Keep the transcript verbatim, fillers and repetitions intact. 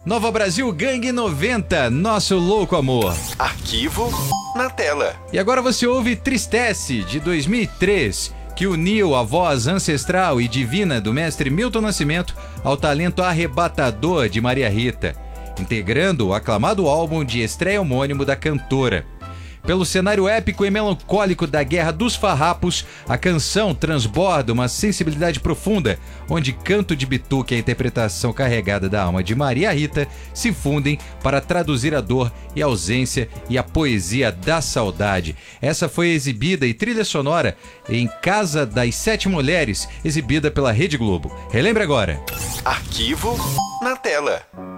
Nova Brasil Gangue noventa, Nosso Louco Amor. Arquivo na tela. E agora você ouve Tristece, de dois mil e três, que uniu a voz ancestral e divina do mestre Milton Nascimento ao talento arrebatador de Maria Rita, integrando o aclamado álbum de estreia homônimo da cantora. Pelo cenário épico e melancólico da Guerra dos Farrapos, a canção transborda uma sensibilidade profunda, onde canto de bituque e a interpretação carregada da alma de Maria Rita se fundem para traduzir a dor e a ausência e a poesia da saudade. Essa foi exibida e trilha sonora em Casa das Sete Mulheres, exibida pela Rede Globo. Relembre agora. Arquivo na tela.